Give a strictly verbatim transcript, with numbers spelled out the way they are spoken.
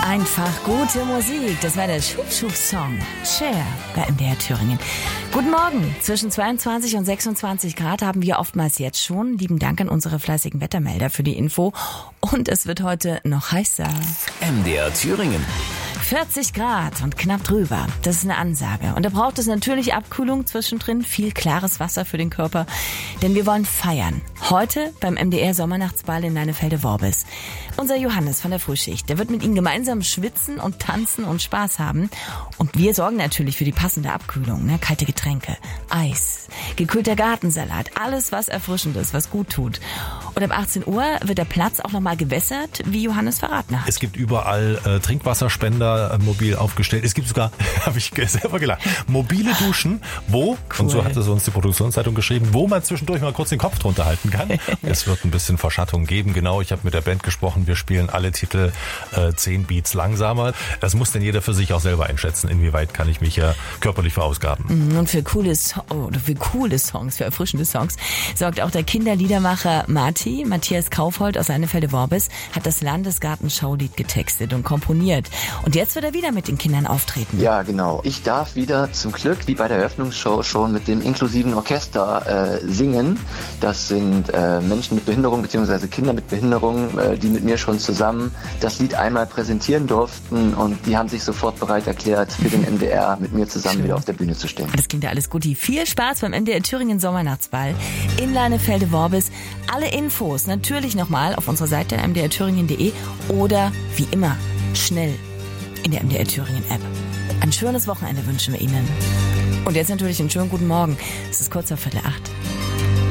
Einfach gute Musik. Das war der Schub-Schub-Song. Share bei M D R Thüringen. Guten Morgen. Zwischen zweiundzwanzig und sechsundzwanzig Grad haben wir oftmals jetzt schon. Lieben Dank an unsere fleißigen Wettermelder für die Info. Und es wird heute noch heißer. M D R Thüringen. vierzig Grad und knapp drüber. Das ist eine Ansage. Und da braucht es natürlich Abkühlung zwischendrin, viel klares Wasser für den Körper. Denn wir wollen feiern. Heute beim M D R Sommernachtsball in Leinefelde-Worbis. Unser Johannes von der Frühschicht, der wird mit Ihnen gemeinsam schwitzen und tanzen und Spaß haben. Und wir sorgen natürlich für die passende Abkühlung. Ne? Kalte Getränke, Eis, gekühlter Gartensalat, alles was erfrischend ist, was gut tut. Und ab achtzehn Uhr wird der Platz auch nochmal gewässert, wie Johannes verraten hat. Es gibt überall äh, Trinkwasserspender äh, mobil aufgestellt. Es gibt sogar, habe ich selber gelacht, mobile Duschen, wo, cool. Und so hat es uns die Produktionszeitung geschrieben, wo man zwischendurch mal kurz den Kopf drunter halten kann. Es wird ein bisschen Verschattung geben. Genau, ich habe mit der Band gesprochen. Wir spielen alle Titel äh, zehn Beats langsamer. Das muss denn jeder für sich auch selber einschätzen, inwieweit kann ich mich ja körperlich verausgaben. Und für coole, so- oder für coole Songs, für erfrischende Songs, sorgt auch der Kinderliedermacher Marti, Matthias Kaufhold aus Leinefelde-Worbis, hat das Landesgartenschaulied getextet und komponiert. Und jetzt wird er wieder mit den Kindern auftreten. Ja, genau. Ich darf wieder zum Glück, wie bei der Eröffnungsshow, schon mit dem inklusiven Orchester äh, singen. Das sind äh, Menschen mit Behinderung bzw. Kinder mit Behinderung, äh, die mit mir schon zusammen das Lied einmal präsentieren durften und die haben sich sofort bereit erklärt, für den M D R mit mir zusammen Schön. wieder auf der Bühne zu stehen. Das klingt ja alles gut. Viel Spaß beim M D R Thüringen Sommernachtsball in Leinefelde-Worbis. Alle Infos natürlich nochmal auf unserer Seite m d r thüringen punkt d e oder wie immer schnell in der M D R Thüringen App. Ein schönes Wochenende wünschen wir Ihnen. Und jetzt natürlich einen schönen guten Morgen. Es ist kurz vor Viertel acht.